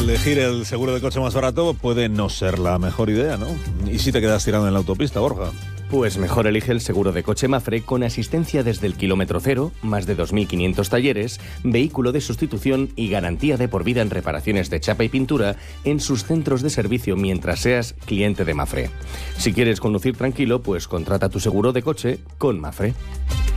elegir el seguro de coche más barato puede no ser la mejor idea, ¿no? ¿Y si te quedas tirado en la autopista, Borja? Pues mejor elige el seguro de coche Mapfre con asistencia desde el kilómetro cero, más de 2.500 talleres, vehículo de sustitución y garantía de por vida en reparaciones de chapa y pintura en sus centros de servicio mientras seas cliente de Mapfre. Si quieres conducir tranquilo, pues contrata tu seguro de coche con Mapfre.